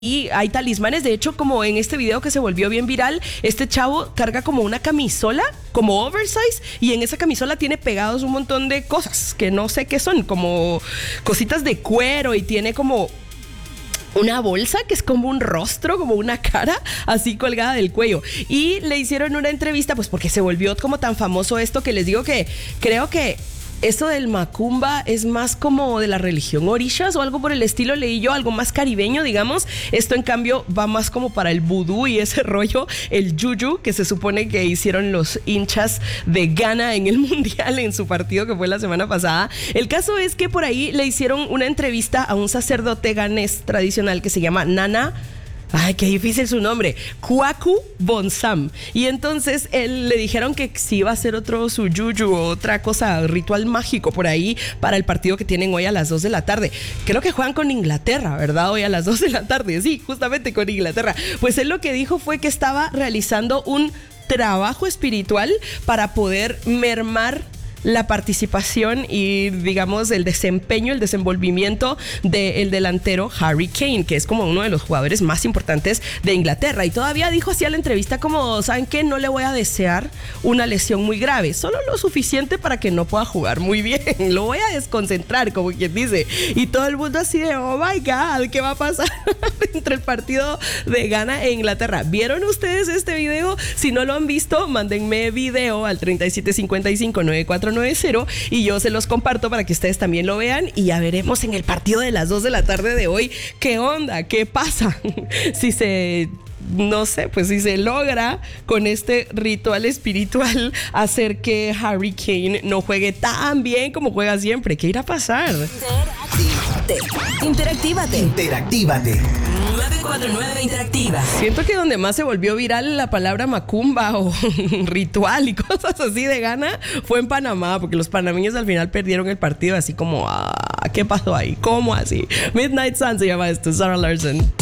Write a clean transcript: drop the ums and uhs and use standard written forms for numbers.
Y hay talismanes, de hecho, como en este video que se volvió bien viral, este chavo carga como una camisola, como oversize, y en esa camisola tiene pegados un montón de cosas que no sé qué son, como cositas de cuero, y tiene como una bolsa que es como un rostro, como una cara así colgada del cuello. Y le hicieron una entrevista, pues porque se volvió como tan famoso esto, que les digo que creo que esto del macumba es más como de la religión orishas o algo por el estilo, leí yo, algo más caribeño, digamos. Esto en cambio va más como para el vudú y ese rollo, el yuyu, que se supone que hicieron los hinchas de Ghana en el mundial, en su partido que fue la semana pasada. El caso es que por ahí le hicieron una entrevista a un sacerdote ganés tradicional que se llama Nana. Ay, qué difícil su nombre. Kwaku Bonsam. Y entonces él le dijeron que si iba a hacer otro su yuyu o otra cosa, ritual mágico por ahí para el partido que tienen hoy a las 2 de la tarde. Creo que juegan con Inglaterra, ¿verdad? Hoy a las 2 de la tarde. Sí, justamente con Inglaterra. Pues él lo que dijo fue que estaba realizando un trabajo espiritual para poder mermar la participación y, digamos, el desempeño, el desenvolvimiento del delantero Harry Kane, que es como uno de los jugadores más importantes de Inglaterra. Y todavía dijo así a la entrevista como, ¿saben qué? No le voy a desear una lesión muy grave, solo lo suficiente para que no pueda jugar muy bien. Lo voy a desconcentrar, como quien dice. Y todo el mundo así de, oh my God, ¿qué va a pasar entre el partido de Ghana e Inglaterra? ¿Vieron ustedes este video? Si no lo han visto, mándenme video al 3755-9490 y yo se los comparto para que ustedes también lo vean, y ya veremos en el partido de las 2 de la tarde de hoy qué onda, qué pasa, si se logra con este ritual espiritual hacer que Harry Kane no juegue tan bien como juega siempre. ¿Qué irá a pasar? Interactívate. 949 Interactiva. Siento que donde más se volvió viral la palabra macumba o ritual y cosas así de Ghana fue en Panamá, porque los panameños al final perdieron el partido así como, ¿qué pasó ahí? ¿Cómo así? Midnight Sun se llama esto, Sarah Larson.